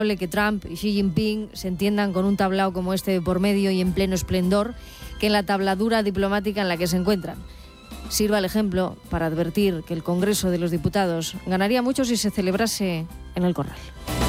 que Trump y Xi Jinping se entiendan con un tablao como este de por medio y en pleno esplendor que en la tabladura diplomática en la que se encuentran. Sirva el ejemplo para advertir que el Congreso de los Diputados ganaría mucho si se celebrase en el Corral.